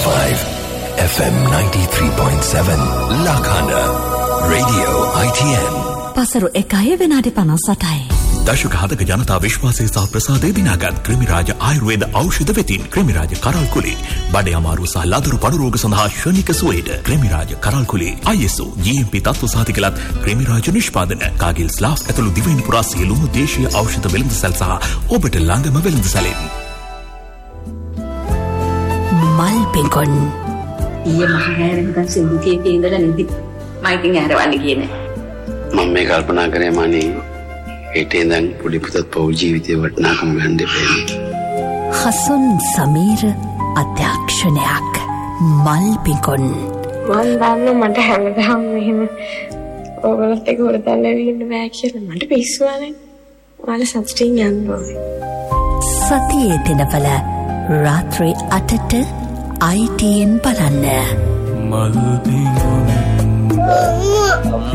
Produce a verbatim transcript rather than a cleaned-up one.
five, F M ninety-three point seven, Lakhanda, Radio I T N. පසරු එකයි විනාඩි පනස් අටයි. දශක හතක ජනතා විශ්වාසය සහ ප්‍රසාදය දිනාගත් ක්‍රිමිරාජ ආයුර්වේද ඖෂධ වෙතින් ක්‍රිමිරාජ කරල්කුලේ බඩේ අමාරු සහ ලදරු පඩු රෝග සඳහා ශනික සුවයට ක්‍රිමිරාජ කරල්කුලේ I S O G M P තත්ත්ව සහතිකලත් ක්‍රිමිරාජ නිෂ්පාදන කාගිල් ස්ලාෆ් ඇතුළු දිවයින පුරා සියලුම දේශීය ඖෂධ වෙළඳසැල් සහ ඔබට ළඟම වෙළඳසැලෙන්. මල් පෙඟොන් ඊයේ මහරෑර නිකන් සින්දුකේ ඉඳලා නිදි මම ඉතින් ඇරවන්න කියන්නේ. මම මේ කල්පනා කරේ මානේ ඒට ඉඳන් පොඩි පුතත් පෞල් ජීවිතේ වටිනාකම ගන්න දෙපේ. හසුන් සමීර අධ්‍යක්ෂණයක් මල් පෙඟොන්. මම දන්නවා මට හැමදාම මෙහෙම ඔයගොල්ලොත් එක්ක උරතල් ඇවිල්ලා බෑ කියලා මට පිස්සුවනේ. ඔයාලා සතුටින් යන්න ඕනේ. සතියේ දිනවල රාත්‍රී අටට I T N බලන්න. මල් පෙඟොන්